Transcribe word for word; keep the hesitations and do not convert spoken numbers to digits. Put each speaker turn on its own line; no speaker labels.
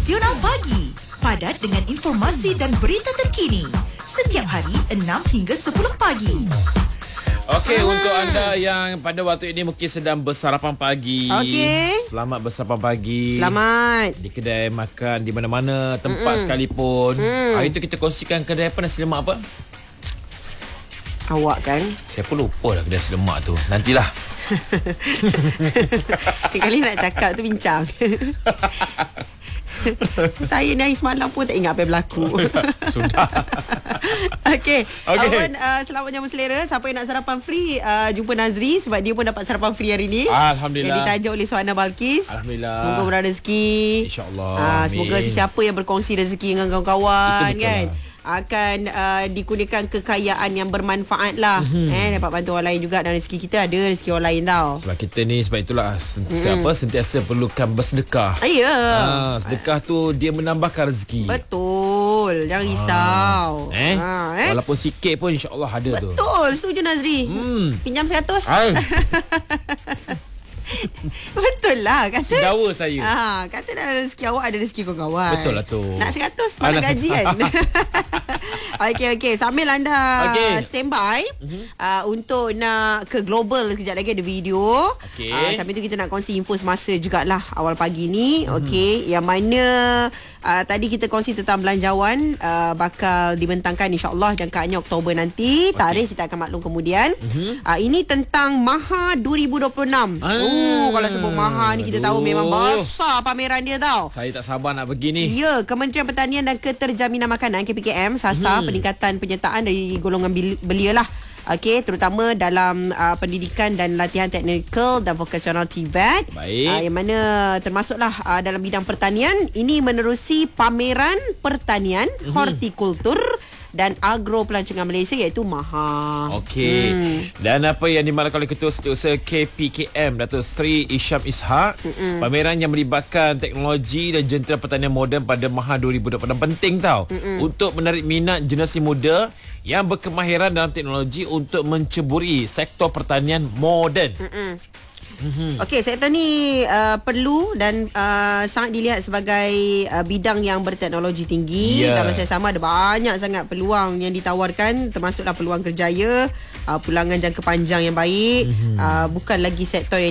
Profesional Pagi. Padat dengan informasi dan berita terkini. Setiap hari enam hingga sepuluh pagi.
Okey, ah. untuk anda yang pada waktu ini mungkin sedang bersarapan pagi.
Okey.
Selamat bersarapan pagi.
Selamat.
Di kedai makan di mana-mana tempat Mm-mm. sekalipun. Mm. Hari itu kita kongsikan kedai apa, nasi lemak apa?
Awak kan?
Saya pun lupa dah kedai nasi lemak tu. Nantilah.
Kali nak cakap tu bincang. Saya ni hari semalam pun tak ingat apa yang berlaku.
Sudah.
Okey.
Okay.
Awan, uh, selamat jamu selera. Siapa yang nak sarapan free, uh, jumpa Nazri sebab dia pun dapat sarapan free hari ni.
Alhamdulillah.
Yang ditajuk oleh Suhana Balkis.
Alhamdulillah.
Semoga berada rezeki.
InsyaAllah.
Uh, semoga sesiapa yang berkongsi rezeki dengan kawan-kawan kan, lah. akan uh, dikurniakan kekayaan yang bermanfaat lah. Mm-hmm. Eh, dapat bantu orang lain juga. Dan rezeki kita ada rezeki orang lain tau. Sebab
kita ni, sebab itulah sentiasa, mm. apa, sentiasa perlukan bersedekah.
Ya yeah.
ha, Sedekah tu dia menambahkan rezeki.
Betul. Jangan risau.
ha. Eh? Ha, eh Walaupun sikit pun insyaAllah ada.
Betul.
tu
Betul. Setuju Nazri. mm. Pinjam seratus. Betul lah kata.
Sedawa saya.
Ha, kata dalam rezeki awak ada rezeki kawan-kawan.
Betul lah tu.
Nak seratus mana gaji kan. Okey okey, sambil anda okay. standby uh-huh. uh, untuk nak ke global sekejap lagi ada video. Okay. Uh, sambil tu kita nak kongsi info semasa jugalah awal pagi ni. Uh-huh. Okey, yang mana uh, tadi kita kongsi tentang belanjawan uh, bakal dibentangkan insya-Allah jangkaannya Oktober nanti. Okay. Tarikh kita akan maklum kemudian. Uh-huh. Uh, ini tentang Maha dua ribu dua puluh enam. Ah. Oh, kalau sebut Maha ni kita Aduh. tahu memang besar pameran dia tau.
Saya tak sabar nak pergi ni.
Ya, Kementerian Pertanian dan Keterjaminan Makanan K P K M sasar hmm. peningkatan penyertaan dari golongan belia lah. Okey, terutama dalam uh, pendidikan dan latihan teknikal dan vokasional T V E T.
Baik.
Uh, yang mana termasuklah uh, dalam bidang pertanian. Ini menerusi pameran pertanian, hmm. hortikultur dan agro pelancongan Malaysia iaitu Maha.
Okey. Hmm. Dan apa yang dimaklumkan oleh Ketua Setiausaha K P K M Datuk Seri Isham Ishak, Mm-mm. pameran yang melibatkan teknologi dan jentera pertanian moden pada Maha dua ribu dua puluh enam penting tau. Mm-mm. Untuk menarik minat generasi muda yang berkemahiran dalam teknologi untuk menceburi sektor pertanian moden. Mm-mm. Mm-hmm. Okey, sektor ni uh, perlu dan uh, sangat dilihat sebagai uh, bidang yang berteknologi tinggi. Yeah. Dan masa sama ada banyak sangat peluang yang ditawarkan, termasuklah peluang kerjaya, uh, pulangan jangka panjang yang baik. Mm-hmm. uh, bukan lagi sektor yang